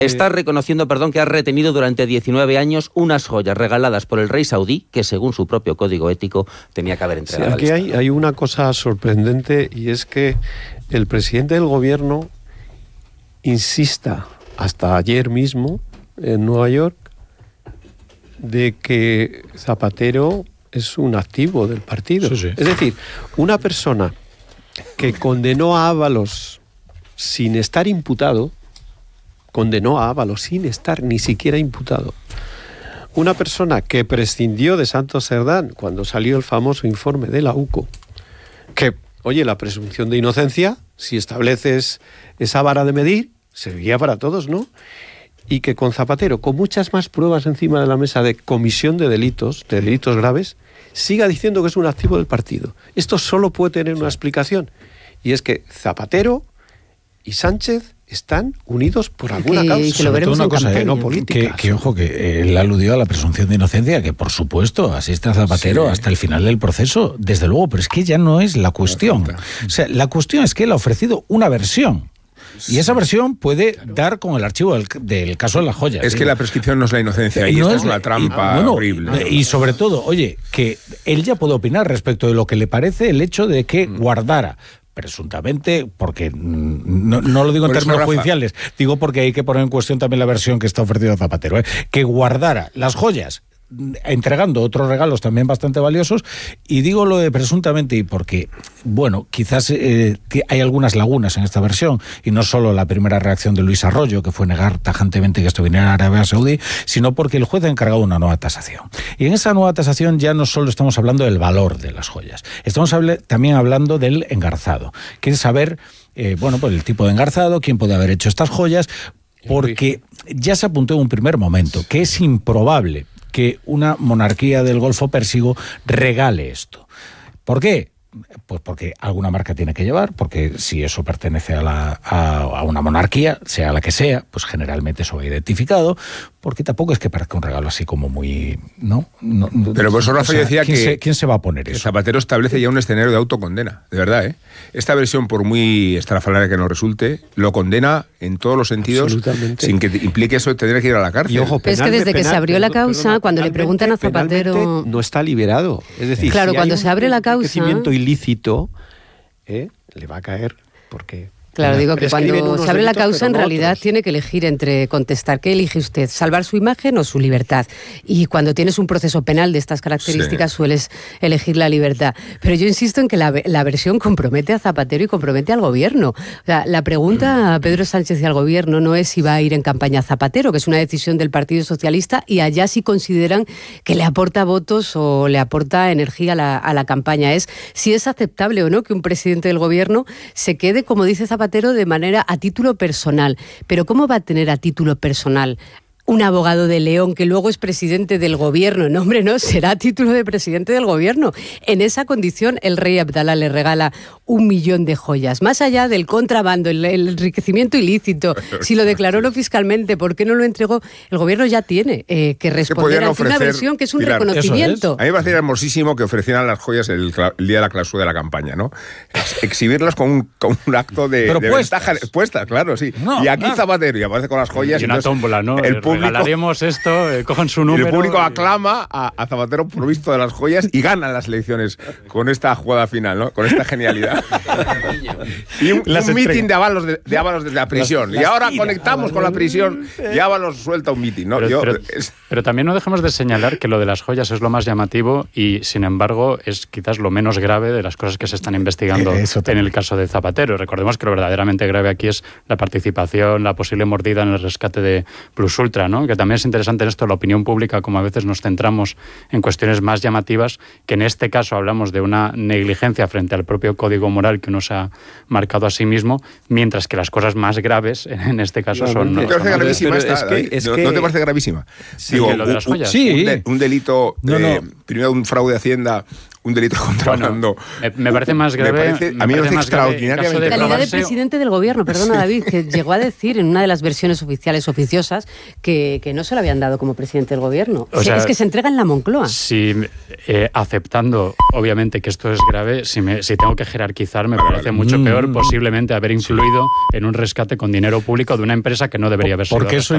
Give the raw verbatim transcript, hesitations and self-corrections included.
Está reconociendo, perdón, que ha retenido durante diecinueve años unas joyas regaladas por el rey saudí que, según su propio código ético, tenía que haber entregado. Sí, aquí hay, hay una cosa sorprendente, y es que el presidente del gobierno insista hasta ayer mismo en Nueva York de que Zapatero es un activo del partido. Sí, sí. Es decir, una persona que condenó a Ábalos sin estar imputado, condenó a Ábalos sin estar ni siquiera imputado. Una persona que prescindió de Santos Cerdán cuando salió el famoso informe de la U C O, que, oye, la presunción de inocencia, si estableces esa vara de medir, serviría para todos, ¿no? Y que con Zapatero, con muchas más pruebas encima de la mesa de comisión de delitos, de delitos graves, siga diciendo que es un activo del partido. Esto solo puede tener una explicación, y es que Zapatero y Sánchez están unidos por alguna que, causa. que lo veremos una en cosa, campaña. eh, no política. que, que ojo, que él aludió a la presunción de inocencia, que por supuesto asiste a Zapatero Sí. hasta el final del proceso, desde luego, pero es que ya no es la cuestión. O sea, la cuestión es que él ha ofrecido una versión. Y esa versión puede claro. dar con el archivo del, del caso de las joyas. Es ¿sí? que la prescripción no es la inocencia, y no es una trampa y, bueno, horrible. Y sobre todo, oye, que él ya puede opinar respecto de lo que le parece el hecho de que mm. guardara, presuntamente, porque no, no lo digo en Por términos eso, judiciales, digo porque hay que poner en cuestión también la versión que está ofrecido Zapatero, ¿eh? Que guardara las joyas, entregando otros regalos también bastante valiosos, y digo lo de presuntamente y porque, bueno, quizás eh, hay algunas lagunas en esta versión, y no solo la primera reacción de Luis Arroyo, que fue negar tajantemente que esto viniera de Arabia Saudí, sino porque el juez ha encargado una nueva tasación. Y en esa nueva tasación ya no solo estamos hablando del valor de las joyas, estamos habl- también hablando del engarzado. Quiere saber, eh, bueno, pues el tipo de engarzado, quién puede haber hecho estas joyas, porque ya se apuntó en un primer momento que es improbable que una monarquía del Golfo Pérsico regale esto. ¿Por qué? Pues porque alguna marca tiene que llevar, porque si eso pertenece a, la, a, a una monarquía, sea la que sea, pues generalmente eso va identificado, porque tampoco es que parezca un regalo así como muy... ¿no? no Pero por eso Rafa, o sea, yo decía ¿quién que... Se, ¿Quién se va a poner eso? Zapatero establece ya un escenario de autocondena, de verdad, ¿eh? Esta versión, por muy estrafalaria que nos resulte, lo condena en todos los sentidos, sin que implique eso de tener que ir a la cárcel. Y ojo, Pero es que desde que se abrió la causa, perdona, cuando le preguntan a Zapatero... no está liberado. Es decir, claro, si cuando hay se abre la causa... enriquecimiento ilícito, ¿eh? le va a caer, porque... Claro, digo que cuando se abre la delitos, causa, en no realidad otros. tiene que elegir entre contestar. ¿Qué elige usted? ¿Salvar su imagen o su libertad? Y cuando tienes un proceso penal de estas características, sí, sueles elegir la libertad. Pero yo insisto en que la, la versión compromete a Zapatero y compromete al gobierno. O sea, la pregunta a Pedro Sánchez y al gobierno no es si va a ir en campaña a Zapatero, que es una decisión del Partido Socialista, y allá sí consideran que le aporta votos o le aporta energía a la, a la campaña. Es si es aceptable o no que un presidente del gobierno se quede, como dice Zapatero, Zapatero de manera a título personal. Pero ¿cómo va a tener a título personal un abogado de León que luego es presidente del gobierno? No, hombre, no, será a título de presidente del gobierno. En esa condición el rey Abdalá le regala un millón de joyas. Más allá del contrabando, el, el enriquecimiento ilícito, si lo declaró no fiscalmente, ¿por qué no lo entregó? El gobierno ya tiene eh, que responder ante una versión que es un Pilar, reconocimiento. Es. A mí me parece hermosísimo que ofrecieran las joyas el, el día de la clausura de la campaña, ¿no? Exhibirlas con un, con un acto de, Pero de puestas. ventaja. Puestas, claro, sí. No, y aquí no. Zapatero, y aparece con las joyas. Y una tómbola, ¿no? El público, regalaremos esto, eh, cojan su número. Y el público aclama a, a Zapatero provisto de las joyas y ganan las elecciones con esta jugada final, ¿no? Con esta genialidad. Y un, un mitin de Ábalos, de, de Ábalos desde la prisión. Las, y ahora tira, conectamos con la prisión y Ábalos suelta un mitin, ¿no? Pero, Yo, pero, es... pero también no dejemos de señalar que lo de las joyas es lo más llamativo y, sin embargo, es quizás lo menos grave de las cosas que se están investigando en el caso de Zapatero. Recordemos que lo verdaderamente grave aquí es la participación, la posible mordida en el rescate de Plus Ultra, ¿no? Que también es interesante en esto la opinión pública, como a veces nos centramos en cuestiones más llamativas, que en este caso hablamos de una negligencia frente al propio código moral que uno se ha marcado a sí mismo, mientras que las cosas más graves en este caso son... ¿No te parece gravísima esta? Es que, es ¿No, que... ¿No te parece gravísima? Sí, Digo, lo de las joyas. Sí. Un, de, un delito, no, no. Eh, primero un fraude de Hacienda, un delito de contrabando. Bueno, me, me parece más grave. Me parece, a mí me parece extraordinariamente grave. Calidad de presidente del gobierno, perdona David, que llegó a decir en una de las versiones oficiales oficiosas que, que no se lo habían dado como presidente del gobierno. O sea, es que se entrega en la Moncloa. Si eh, aceptando, obviamente, que esto es grave, si, me, si tengo que jerarquizar, me vale, parece vale. mucho mm. peor posiblemente haber influido en un rescate con dinero público de una empresa que no debería haber sido. Porque eso